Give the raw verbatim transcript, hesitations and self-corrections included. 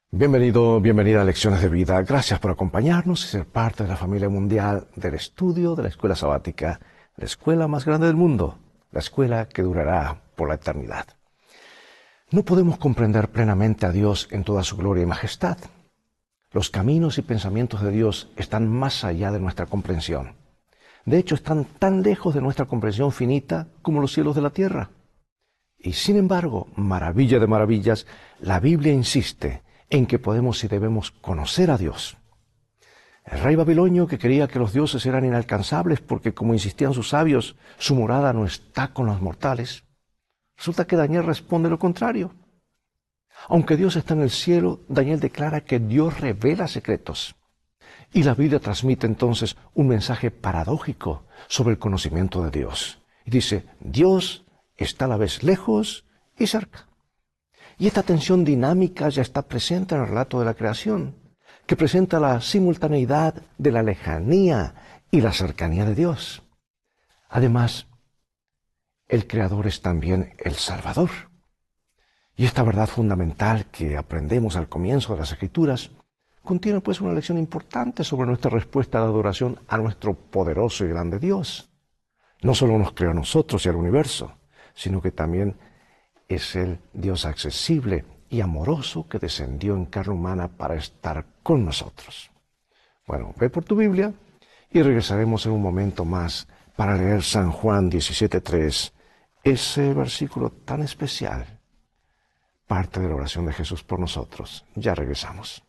Bienvenido, bienvenida a Lecciones de Vida. Gracias por acompañarnos y ser parte de la familia mundial del estudio de la Escuela Sabática, la escuela más grande del mundo, la escuela que durará por la eternidad. No podemos comprender plenamente a Dios en toda su gloria y majestad. Los caminos y pensamientos de Dios están más allá de nuestra comprensión. De hecho, están tan lejos de nuestra comprensión finita como los cielos de la tierra. Y sin embargo, maravilla de maravillas, la Biblia insiste en que podemos y debemos conocer a Dios. El rey babilonio, que creía que los dioses eran inalcanzables porque, como insistían sus sabios, su morada no está con los mortales, resulta que Daniel responde lo contrario. Aunque Dios está en el cielo, Daniel declara que Dios revela secretos. Y la Biblia transmite entonces un mensaje paradójico sobre el conocimiento de Dios. Y dice, Dios está a la vez lejos y cerca. Y esta tensión dinámica ya está presente en el relato de la creación, que presenta la simultaneidad de la lejanía y la cercanía de Dios. Además, el Creador es también el Salvador. Y esta verdad fundamental que aprendemos al comienzo de las Escrituras contiene pues una lección importante sobre nuestra respuesta de adoración a nuestro poderoso y grande Dios. No solo nos creó a nosotros y al universo, sino que también es el Dios accesible y amoroso que descendió en carne humana para estar con nosotros. Bueno, ve por tu Biblia y regresaremos en un momento más para leer San Juan diecisiete tres, ese versículo tan especial, parte de la oración de Jesús por nosotros. Ya regresamos.